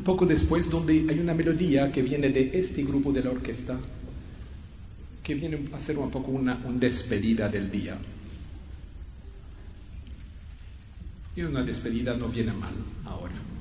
un poco después, donde hay una melodía que viene de este grupo de la orquesta, que viene a ser un poco una despedida del día. Y una despedida no viene mal ahora.